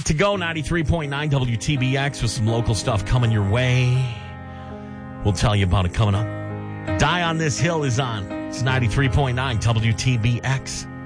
to go, 93.9 WTBX with some local stuff coming your way. We'll tell you about it coming up. Die on This Hill is on. It's 93.9 WTBX.